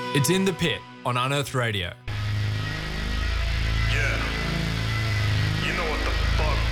It's In the Pit on Unearthed Radio. Yeah. You know what the fuck